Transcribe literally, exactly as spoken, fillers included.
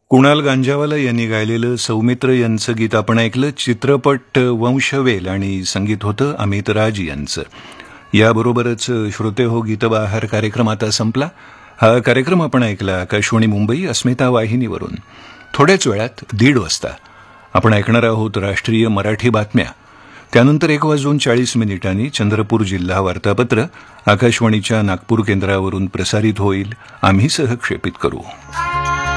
कुणाल गांजावाला यांनी गायलेलं सौमित्र यांचं गीत आपण ऐकलं. चित्रपट वंशवेल आणि संगीत होतं अमित राज यांचं. याबरोबरच श्रोते हो गीतबहार कार्यक्रम आता संपला. हा कार्यक्रम आपण ऐकला आकाशवाणी मुंबई अस्मिता वाहिनीवरून. थोड्याच वेळात दीड वाजता आपण ऐकणार आहोत राष्ट्रीय मराठी बातम्या. त्यानंतर एक वाजून चाळीस मिनिटांनी चंद्रपूर जिल्हा वार्तापत्र आकाशवाणीच्या नागपूर केंद्रावरून प्रसारित होईल. आम्ही सहक्षेपित करू.